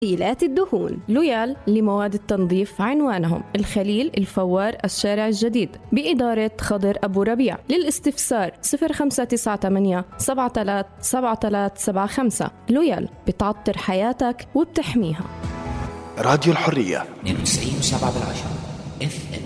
تقيلات الدهون. لويال لمواد التنظيف عنوانهم الخليل الفوار الشارع الجديد بإدارة خضر أبو ربيع. للاستفسار 0598 737375. لويال بتعطر حياتك وبتحميها. راديو الحرية 92.7 FM.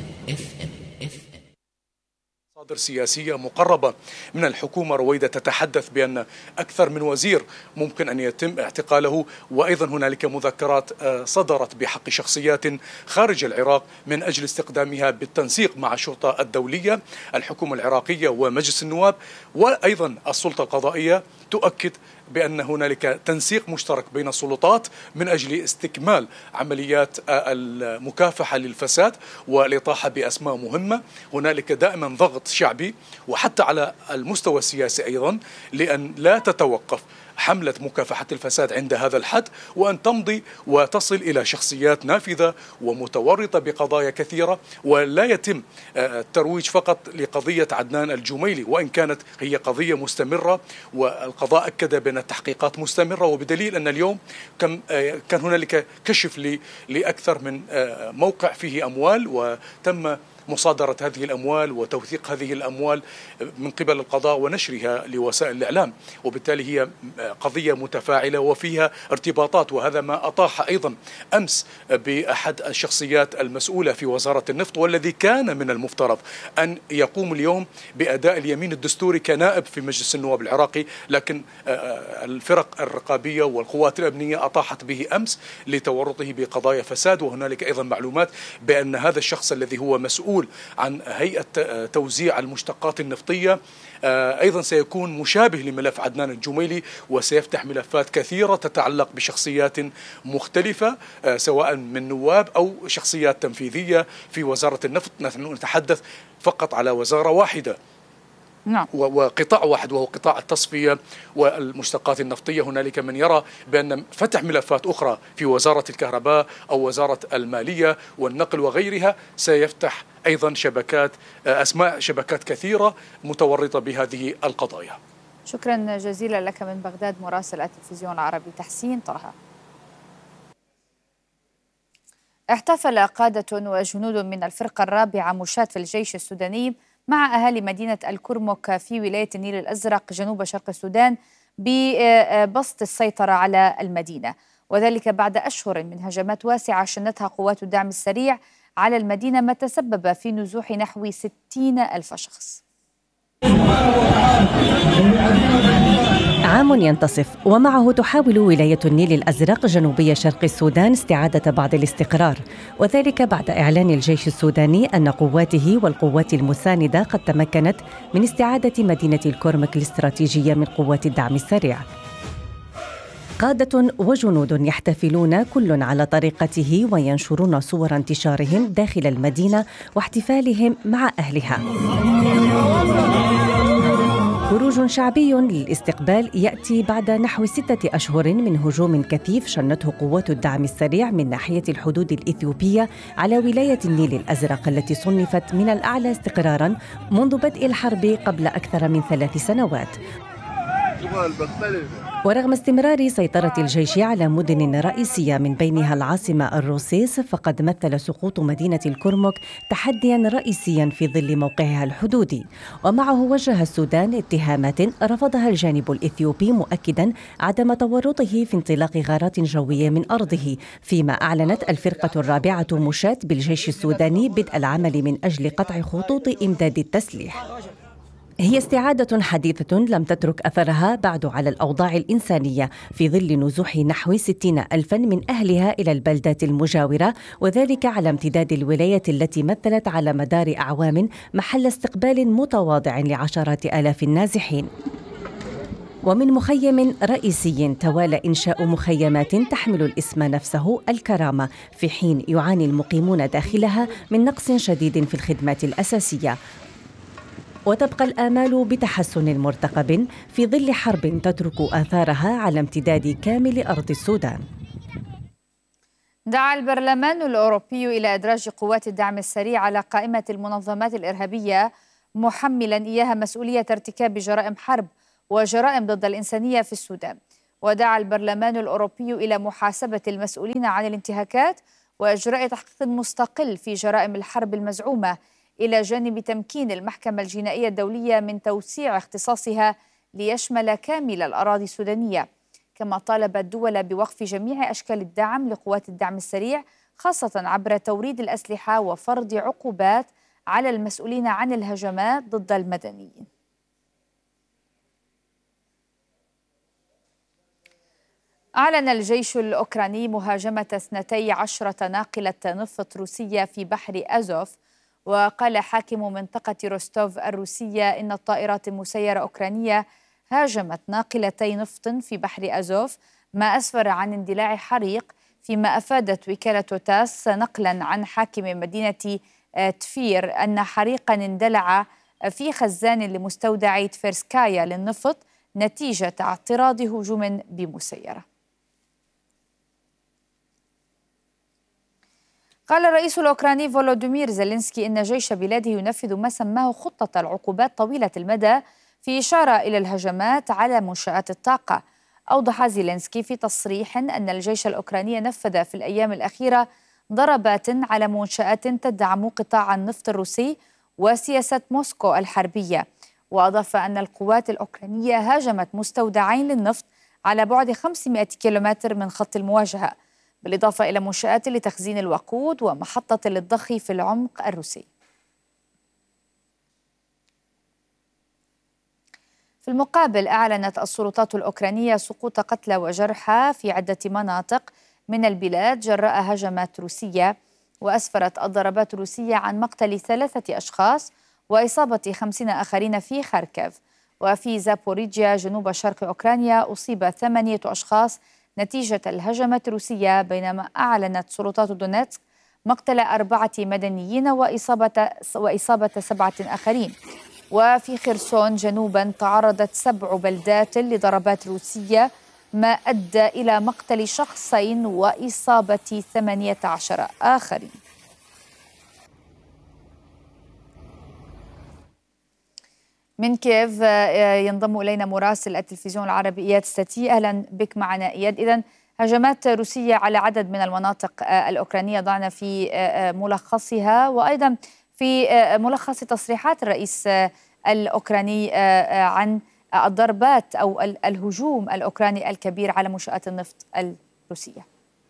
مصادر سياسية مقربة من الحكومة رويدة تتحدث بأن أكثر من وزير ممكن أن يتم اعتقاله، وأيضا هنالك مذكرات صدرت بحق شخصيات خارج العراق من أجل استخدامها بالتنسيق مع الشرطة الدولية. الحكومة العراقية ومجلس النواب وأيضا السلطة القضائية تؤكد بأن هنالك تنسيق مشترك بين السلطات من أجل استكمال عمليات المكافحة للفساد والإطاحة بأسماء مهمة. هنالك دائما ضغط شعبي وحتى على المستوى السياسي أيضا لأن لا تتوقف حملة مكافحة الفساد عند هذا الحد، وأن تمضي وتصل إلى شخصيات نافذة ومتورطة بقضايا كثيرة، ولا يتم الترويج فقط لقضية عدنان الجميلي، وإن كانت هي قضية مستمرة والقضاء أكد بأن التحقيقات مستمرة، وبدليل أن اليوم كان هنالك كشف لأكثر من موقع فيه أموال، وتم مصادرة هذه الأموال وتوثيق هذه الأموال من قبل القضاء ونشرها لوسائل الإعلام، وبالتالي هي قضية متفاعلة وفيها ارتباطات. وهذا ما أطاح أيضا أمس بأحد الشخصيات المسؤولة في وزارة النفط، والذي كان من المفترض أن يقوم اليوم بأداء اليمين الدستوري كنائب في مجلس النواب العراقي، لكن الفرق الرقابية والقوات الأمنية أطاحت به أمس لتورطه بقضايا فساد. وهنالك أيضا معلومات بأن هذا الشخص الذي هو مسؤول عن هيئة توزيع المشتقات النفطية أيضا سيكون مشابه لملف عدنان الجميلي، وسيفتح ملفات كثيرة تتعلق بشخصيات مختلفة سواء من نواب أو شخصيات تنفيذية في وزارة النفط. نحن نتحدث فقط على وزارة واحدة وقطاع واحد وهو قطاع التصفية والمشتقات النفطية. هنالك من يرى بأن فتح ملفات أخرى في وزارة الكهرباء أو وزارة المالية والنقل وغيرها سيفتح أيضا أسماء شبكات كثيرة متورطة بهذه القضايا. شكرا جزيلا لك من بغداد مراسل التلفزيون العربي تحسين طه. احتفل قادة وجنود من الفرقة الرابعة مشاة في الجيش السوداني مع أهالي مدينة الكرمك في ولاية النيل الأزرق جنوب شرق السودان ببسط السيطرة على المدينة، وذلك بعد أشهر من هجمات واسعة شنتها قوات الدعم السريع على المدينة، ما تسبب في نزوح نحو 60,000 شخص. عام ينتصف ومعه تحاول ولاية النيل الأزرق جنوبي شرق السودان استعادة بعض الاستقرار، وذلك بعد إعلان الجيش السوداني أن قواته والقوات المساندة قد تمكنت من استعادة مدينة الكرمك الاستراتيجية من قوات الدعم السريع. قادة وجنود يحتفلون كل على طريقته وينشرون صور انتشارهم داخل المدينة واحتفالهم مع أهلها. خروج شعبي للاستقبال يأتي بعد نحو 6 أشهر من هجوم كثيف شنته قوات الدعم السريع من ناحية الحدود الإثيوبية على ولاية النيل الأزرق التي صنفت من الأعلى استقراراً منذ بدء الحرب قبل أكثر من 3 سنوات. ورغم استمرار سيطرة الجيش على مدن رئيسية من بينها العاصمة الروسيس، فقد مثل سقوط مدينة الكرمك تحدياً رئيسياً في ظل موقعها الحدودي، ومعه وجه السودان اتهامات رفضها الجانب الإثيوبي مؤكداً عدم تورطه في انطلاق غارات جوية من أرضه، فيما أعلنت الفرقة الرابعة مشاة بالجيش السوداني بدء العمل من أجل قطع خطوط إمداد التسليح. هي استعادة حديثة لم تترك أثرها بعد على الأوضاع الإنسانية في ظل نزوح نحو 60,000 من أهلها إلى البلدات المجاورة، وذلك على امتداد الولاية التي مثلت على مدار أعوام محل استقبال متواضع لعشرات آلاف النازحين. ومن مخيم رئيسي توالى إنشاء مخيمات تحمل الاسم نفسه الكرامة، في حين يعاني المقيمون داخلها من نقص شديد في الخدمات الأساسية. وتبقى الآمال بتحسن مرتقب في ظل حرب تترك آثارها على امتداد كامل أرض السودان. دعا البرلمان الأوروبي إلى إدراج قوات الدعم السريع على قائمة المنظمات الإرهابية، محملاً إياها مسؤولية ارتكاب جرائم حرب وجرائم ضد الإنسانية في السودان. ودعا البرلمان الأوروبي إلى محاسبة المسؤولين عن الانتهاكات وإجراء تحقيق مستقل في جرائم الحرب المزعومة، إلى جانب تمكين المحكمة الجنائية الدولية من توسيع اختصاصها ليشمل كامل الأراضي السودانية. كما طالب الدول بوقف جميع أشكال الدعم لقوات الدعم السريع، خاصة عبر توريد الأسلحة وفرض عقوبات على المسؤولين عن الهجمات ضد المدنيين. أعلن الجيش الأوكراني مهاجمة 12 ناقلة نفط روسية في بحر أزوف. وقال حاكم منطقة روستوف الروسية إن الطائرات المسيرة أوكرانية هاجمت ناقلتي نفط في بحر أزوف، ما أسفر عن اندلاع حريق، فيما أفادت وكالة تاس نقلا عن حاكم مدينة تفير أن حريقا اندلع في خزان لمستودع تفيرسكايا للنفط نتيجة اعتراض هجوم بمسيرة. قال الرئيس الأوكراني فولوديمير زيلينسكي إن جيش بلاده ينفذ ما سماه خطة العقوبات طويلة المدى، في إشارة إلى الهجمات على منشآت الطاقة. أوضح زيلينسكي في تصريح أن الجيش الأوكراني نفذ في الأيام الأخيرة ضربات على منشآت تدعم قطاع النفط الروسي وسياسة موسكو الحربية. وأضاف أن القوات الأوكرانية هاجمت مستودعين للنفط على بعد 500 كيلومتر من خط المواجهة، بالإضافة إلى منشآت لتخزين الوقود ومحطة للضخ في العمق الروسي. في المقابل، أعلنت السلطات الأوكرانية سقوط قتلى وجرحى في عدة مناطق من البلاد جراء هجمات روسية، وأسفرت الضربات الروسية عن مقتل 3 أشخاص وإصابة 50 آخرين في خاركيف. وفي زابوريجيا جنوب شرق أوكرانيا أصيب 8 أشخاص نتيجة الهجمة الروسية، بينما أعلنت سلطات دونيتسك مقتل 4 مدنيين وإصابة 7 آخرين. وفي خرسون جنوبا تعرضت 7 بلدات لضربات روسية، ما أدى إلى مقتل شخصين وإصابة 18 آخرين. من كييف ينضم إلينا مراسل التلفزيون العربي إياد ستي. أهلا بك معنا إياد. إذن هجمات روسية على عدد من المناطق الأوكرانية، ضعنا في ملخصها وأيضا في ملخص تصريحات الرئيس الأوكراني عن الضربات أو الهجوم الأوكراني الكبير على منشآت النفط الروسية.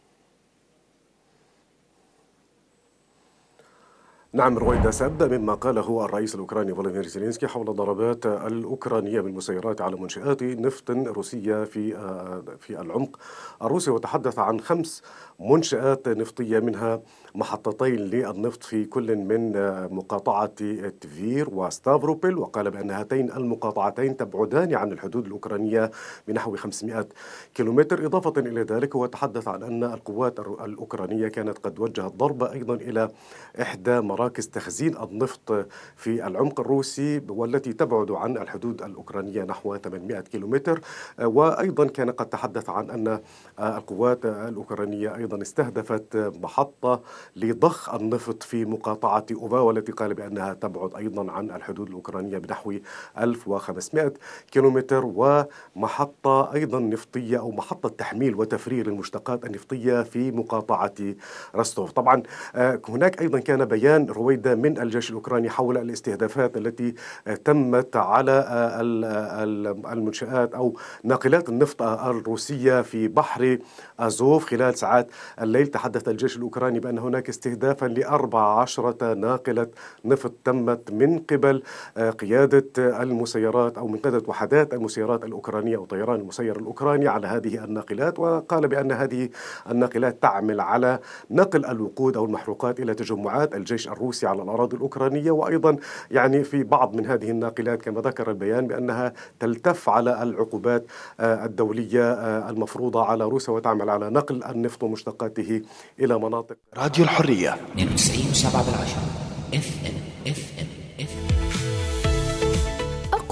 نعم رويدا، سأبدأ مما قاله الرئيس الأوكراني فولوديمير زيلينسكي حول ضربات الأوكرانية بالمسيرات على منشآت نفط روسية في العمق الروسي، وتحدث عن 5 منشآت نفطية، منها محطتين للنفط في كل من مقاطعة تفير وستافروبيل، وقال بأن هاتين المقاطعتين تبعدان عن الحدود الأوكرانية بنحو 500 كيلومتر. إضافة إلى ذلك هو تحدث عن أن القوات الأوكرانية كانت قد وجهت ضربة أيضا إلى إحدى مراكز تخزين النفط في العمق الروسي، والتي تبعد عن الحدود الأوكرانية نحو 800 كيلومتر. وأيضا كان قد تحدث عن أن القوات الأوكرانية أيضا استهدفت محطة لضخ النفط في مقاطعة أوفا، والتي قال بأنها تبعد أيضا عن الحدود الأوكرانية بنحو 1500 كيلومتر، ومحطة أيضا نفطية أو محطة تحميل وتفريغ المشتقات النفطية في مقاطعة روستوف. طبعا هناك أيضا كان بيان رويدا من الجيش الأوكراني حول الاستهدافات التي تمت على المنشآت أو ناقلات النفط الروسية في بحر أزوف خلال ساعات الليل. تحدث الجيش الأوكراني بأن هناك استهدافا ل14 ناقلة نفط تمت من قبل قيادة المسيرات أو من قيادة وحدات المسيرات الأوكرانية أو طيران المسير الأوكراني على هذه الناقلات. وقال بأن هذه الناقلات تعمل على نقل الوقود أو المحروقات إلى تجمعات الجيش الروسي على الأراضي الأوكرانية. وأيضا يعني في بعض من هذه الناقلات كما ذكر البيان بأنها تلتف على العقوبات الدولية المفروضة على روسيا وتعمل على نقل النفط ومشتقاته إلى مناطق. راديو الحرية 92.7 FM.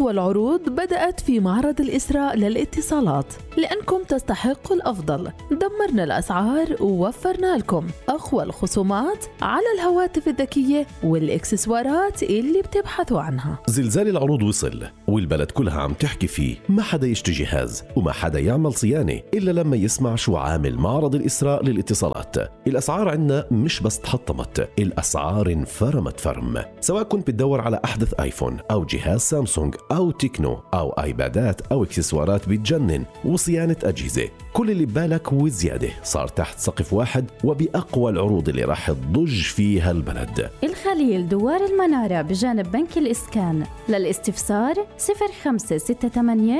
أقوى العروض بدأت في معرض الإسراء للاتصالات، لأنكم تستحقوا الأفضل. دمرنا الأسعار ووفرنا لكم أقوى الخصومات على الهواتف الذكية والإكسسوارات اللي بتبحثوا عنها. زلزال العروض وصل والبلد كلها عم تحكي فيه، ما حدا يشتري جهاز وما حدا يعمل صيانة إلا لما يسمع شو عامل معرض الإسراء للاتصالات. الأسعار عنا مش بس تحطمت، الأسعار انفرمت فرم. سواء كنت بتدور على أحدث آيفون أو جهاز سامسونج أو تكنو أو آيبادات أو إكسسوارات بتجنن وصيانة أجهزة، كل اللي ببالك وزيادة صار تحت سقف واحد وبأقوى العروض اللي راح تضج فيها البلد. الخليل دوار المنارة بجانب بنك الإسكان. للاستفسار 0568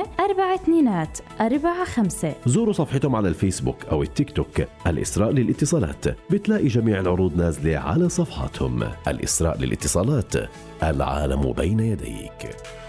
4245. زوروا صفحتهم على الفيسبوك أو التيك توك الإسراء للاتصالات، بتلاقي جميع العروض نازلة على صفحاتهم. الإسراء للاتصالات، العالم بين يديك.